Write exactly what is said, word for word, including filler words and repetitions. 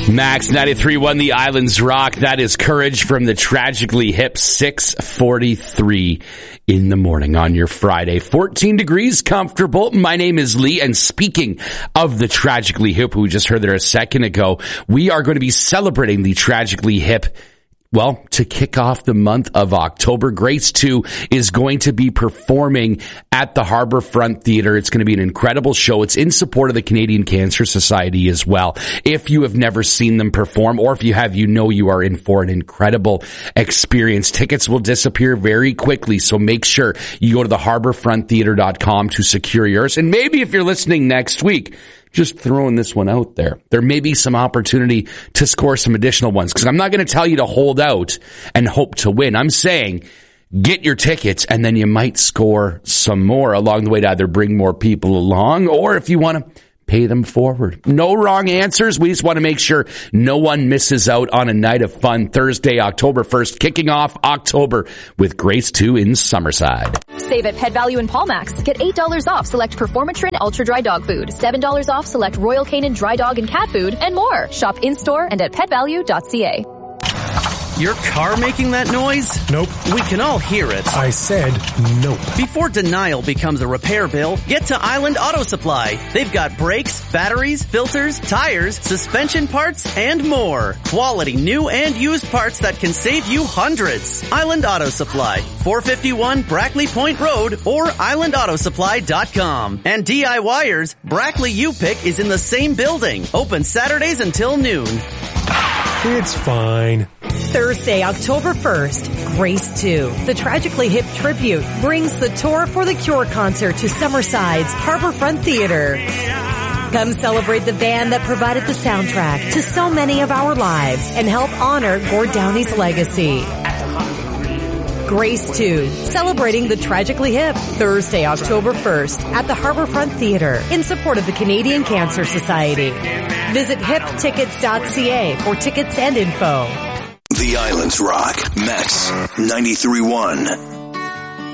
Max ninety-three point one, The Islands Rock. That is Courage from the Tragically Hip, six forty-three in the morning on your Friday. fourteen degrees, comfortable. My name is Lee, and speaking of the Tragically Hip, who we just heard there a second ago, we are going to be celebrating the Tragically Hip. Well, to kick off the month of October, Grace two is going to be performing at the Harbourfront Theatre. It's going to be an incredible show. It's in support of the Canadian Cancer Society as well. If you have never seen them perform, or if you have, you know you are in for an incredible experience. Tickets will disappear very quickly, so make sure you go to the harbourfront theatre dot com to secure yours. And maybe if you're listening next week, just throwing this one out there, there may be some opportunity to score some additional ones, because I'm not going to tell you to hold out and hope to win. I'm saying get your tickets, and then you might score some more along the way to either bring more people along, or if you want to pay them forward. No wrong answers. We just want to make sure no one misses out on a night of fun. Thursday, October first, kicking off October with Grace two in Summerside. Save at Pet Value in Palmax. Get eight dollars off select Performatrin Ultra Dry Dog Food, seven dollars off select Royal Canin Dry Dog and Cat Food, and more. Shop in-store and at pet value dot c a. Your car making that noise? Nope. We can all hear it. I said nope. Before denial becomes a repair bill, get to Island Auto Supply. They've got brakes, batteries, filters, tires, suspension parts, and more. Quality new and used parts that can save you hundreds. Island Auto Supply, four fifty-one Brackley Point Road or island auto supply dot com. And DIYers, Brackley U-Pick is in the same building. Open Saturdays until noon. It's fine. Thursday, October first, Grace two. The Tragically Hip Tribute brings the Tour for the Cure concert to Summerside's Harbourfront Theatre. Come celebrate the band that provided the soundtrack to so many of our lives and help honor Gord Downey's legacy. Grace two, celebrating the Tragically Hip, Thursday, October first at the Harbourfront Theatre in support of the Canadian Cancer Society. Visit hip tickets dot c a for tickets and info. The Islands Rock, Max ninety-three point one.